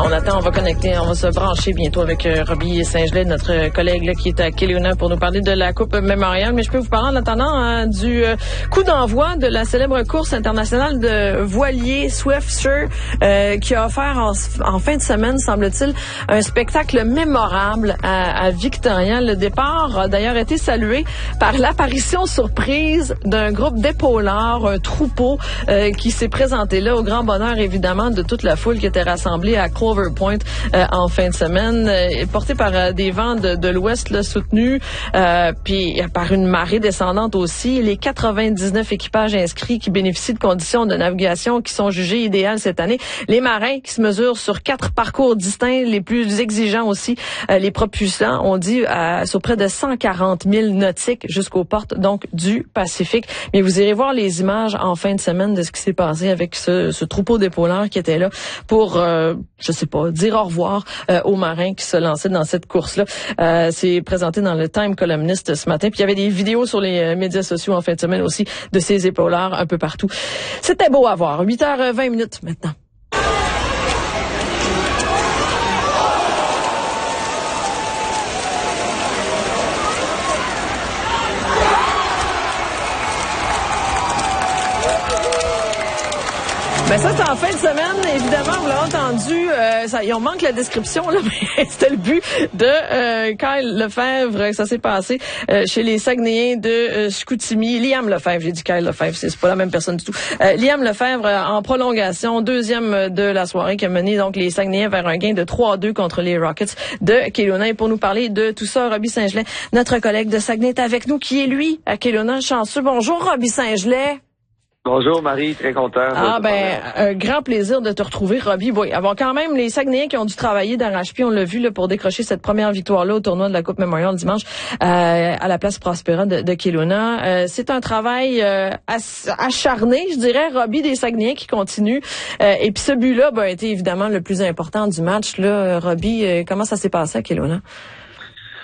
On attend, on va connecter, on va se brancher bientôt avec Roby Saint-Gelais, notre collègue là, qui est à Kelowna pour nous parler de la Coupe Memorial. Mais je peux vous parler en attendant du coup d'envoi de la célèbre course internationale de voilier Swiftsure qui a offert en fin de semaine, semble-t-il, un spectacle mémorable à Victoria. Le départ a d'ailleurs été salué par l'apparition surprise d'un groupe d'épaulards, un troupeau qui s'est présenté là au grand bonheur évidemment de toute la foule qui était rassemblée à Clover Point en fin de semaine, porté par des vents de l'ouest là, soutenus, puis par une marée descendante aussi. Les 99 équipages inscrits qui bénéficient de conditions de navigation qui sont jugées idéales cette année. Les marins qui se mesurent sur 4 parcours distincts, les plus exigeants aussi, les propulsants, on dit sur près de 140 000 nautiques jusqu'aux portes donc du Pacifique. Mais vous irez voir les images en fin de semaine de ce qui s'est passé avec ce troupeau d'épaulards qui était là pour, je sais pas, dire au revoir aux marins qui se lançaient dans cette course-là. C'est présenté dans le Time columniste ce matin. Puis il y avait des vidéos sur les médias sociaux en fin de semaine aussi de ces épaulards un peu partout. C'était beau à voir. 8h20 maintenant. Ben ça, c'est en fin de semaine, évidemment, vous l'avez entendu, on manque la description, là, mais c'était le but de Kyle Lefebvre, ça s'est passé chez les Saguenayens de Chicoutimi. Liam Lefebvre, j'ai dit Kyle Lefebvre, c'est pas la même personne du tout. Liam Lefebvre, en prolongation, deuxième de la soirée, qui a mené donc les Saguenayens vers un gain de 3-2 contre les Rockets de Kelowna. Et pour nous parler de tout ça, Roby Saint-Gelais, notre collègue de Saguenay, est avec nous, qui est lui, à Kelowna, chanceux. Bonjour, Roby Saint-Gelais. Bonjour Marie, très content. Un grand plaisir de te retrouver, Roby. Oui, avant quand même les Saguenayens qui ont dû travailler d'arrache-pied, on l'a vu là pour décrocher cette première victoire-là au tournoi de la Coupe Memorial dimanche à la place Prospera de Kelowna. C'est un travail acharné, je dirais, Roby, des Saguenayens qui continue. Et puis ce but-là a été évidemment le plus important du match. Là, Roby, comment ça s'est passé à Kelowna?